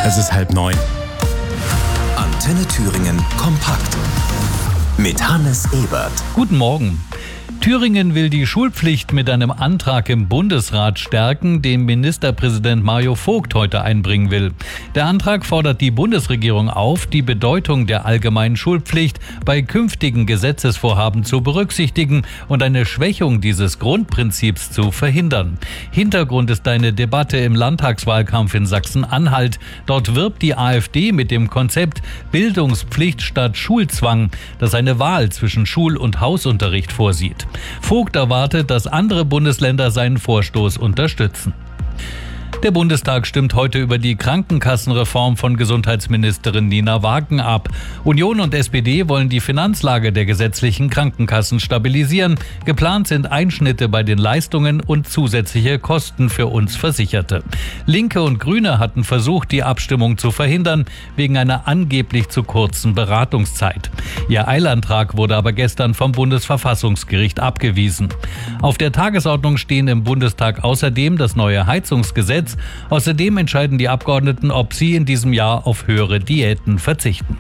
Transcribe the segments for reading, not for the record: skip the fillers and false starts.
Es ist 8:30. Antenne Thüringen kompakt mit Hannes Ebert. Guten Morgen. Thüringen will die Schulpflicht mit einem Antrag im Bundesrat stärken, den Ministerpräsident Mario Vogt heute einbringen will. Der Antrag fordert die Bundesregierung auf, die Bedeutung der allgemeinen Schulpflicht bei künftigen Gesetzesvorhaben zu berücksichtigen und eine Schwächung dieses Grundprinzips zu verhindern. Hintergrund ist eine Debatte im Landtagswahlkampf in Sachsen-Anhalt. Dort wirbt die AfD mit dem Konzept Bildungspflicht statt Schulzwang, das eine Wahl zwischen Schul- und Hausunterricht vorsieht. Vogt erwartet, dass andere Bundesländer seinen Vorstoß unterstützen. Der Bundestag stimmt heute über die Krankenkassenreform von Gesundheitsministerin Nina Wagen ab. Union und SPD wollen die Finanzlage der gesetzlichen Krankenkassen stabilisieren. Geplant sind Einschnitte bei den Leistungen und zusätzliche Kosten für uns Versicherte. Linke und Grüne hatten versucht, die Abstimmung zu verhindern, wegen einer angeblich zu kurzen Beratungszeit. Ihr Eilantrag wurde aber gestern vom Bundesverfassungsgericht abgewiesen. Auf der Tagesordnung stehen im Bundestag außerdem das neue Heizungsgesetz. Außerdem entscheiden die Abgeordneten, ob sie in diesem Jahr auf höhere Diäten verzichten.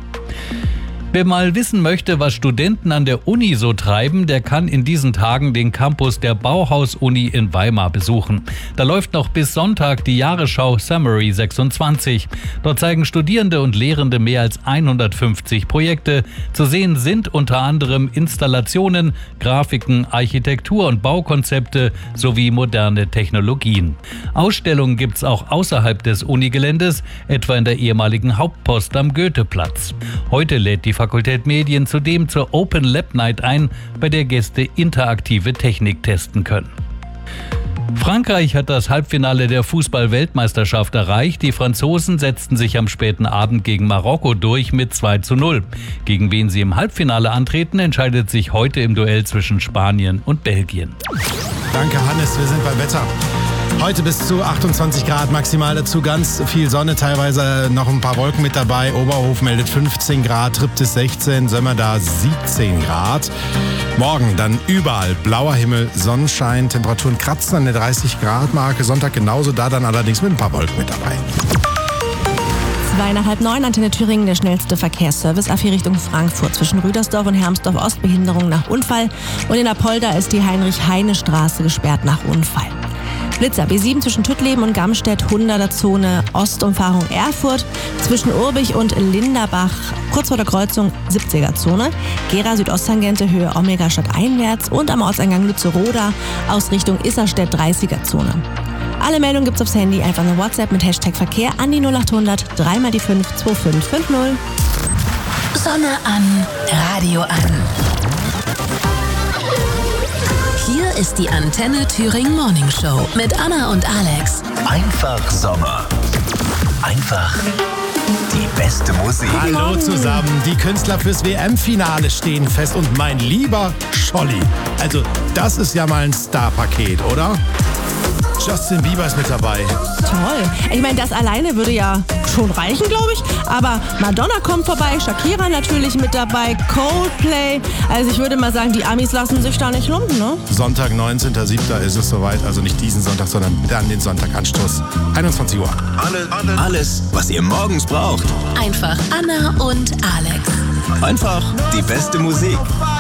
Wer mal wissen möchte, was Studenten an der Uni so treiben, der kann in diesen Tagen den Campus der Bauhaus-Uni in Weimar besuchen. Da läuft noch bis Sonntag die Jahresschau Summary 26. Dort zeigen Studierende und Lehrende mehr als 150 Projekte. Zu sehen sind unter anderem Installationen, Grafiken, Architektur- und Baukonzepte sowie moderne Technologien. Ausstellungen gibt's auch außerhalb des Unigeländes, etwa in der ehemaligen Hauptpost am Goetheplatz. Heute lädt die Fakultät Medien zudem zur Open Lab Night ein, bei der Gäste interaktive Technik testen können. Frankreich hat das Halbfinale der Fußball-Weltmeisterschaft erreicht. Die Franzosen setzten sich am späten Abend gegen Marokko durch mit 2:0. Gegen wen sie im Halbfinale antreten, entscheidet sich heute im Duell zwischen Spanien und Belgien. Danke, Hannes. Wir sind beim Wetter. Heute bis zu 28 Grad maximal, dazu ganz viel Sonne, teilweise noch ein paar Wolken mit dabei. Oberhof meldet 15 Grad, Triptis 16, Sömmerda 17 Grad. Morgen dann überall blauer Himmel, Sonnenschein, Temperaturen kratzen an der 30 Grad Marke. Sonntag genauso, da dann allerdings mit ein paar Wolken mit dabei. 8:30, Antenne Thüringen, der schnellste Verkehrsservice. A4 Richtung Frankfurt. Zwischen Rüdersdorf und Hermsdorf-Ost Behinderung nach Unfall. Und in Apolda ist die Heinrich-Heine-Straße gesperrt nach Unfall. Blitzer B7 zwischen Tüttleben und Gamstedt, 100er Zone, Ostumfahrung Erfurt. Zwischen Urbich und Linderbach, kurz vor der Kreuzung, 70er Zone. Gera Südosttangente, Höhe Omega stadteinwärts. Und am Ortseingang Lützeroda, Ausrichtung Isserstedt, 30er Zone. Alle Meldungen gibt's aufs Handy, einfach eine WhatsApp mit Hashtag Verkehr an die 0800 3 mal die 5 2550. Sonne an, Radio an. Hier ist die Antenne Thüringen Morning Show mit Anna und Alex. Einfach Sommer. Einfach die beste Musik. Hallo zusammen, die Künstler fürs WM-Finale stehen fest und mein lieber Scholli. Also das ist ja mal ein Star-Paket, oder? Justin Bieber ist mit dabei. Toll. Ich meine, das alleine würde ja schon reichen, glaube ich. Aber Madonna kommt vorbei, Shakira natürlich mit dabei, Coldplay. Also ich würde mal sagen, die Amis lassen sich da nicht lumpen, ne? Sonntag, 19.07. ist es soweit. Also nicht diesen Sonntag, sondern dann den Sonntag-Anstoß. 21 Uhr. Alles, was ihr morgens braucht. Einfach Anna und Alex. Einfach die beste Musik.